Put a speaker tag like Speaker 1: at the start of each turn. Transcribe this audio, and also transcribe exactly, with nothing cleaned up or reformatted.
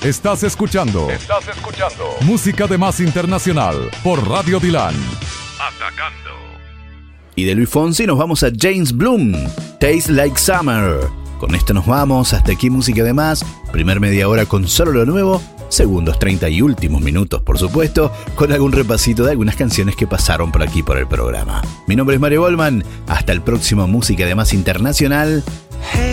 Speaker 1: Estás escuchando.
Speaker 2: Estás escuchando.
Speaker 1: Música de Más Internacional por Radio Dilan.
Speaker 2: Atacando.
Speaker 3: Y de Luis Fonsi nos vamos a James Bloom, Tastes Like Summer. Con esto nos vamos, hasta aquí Música de Más. Primer media hora con solo lo nuevo, segundos treinta y últimos minutos, por supuesto, con algún repasito de algunas canciones que pasaron por aquí por el programa. Mi nombre es Mario Goldman, hasta el próximo Música de Más Internacional. Hey.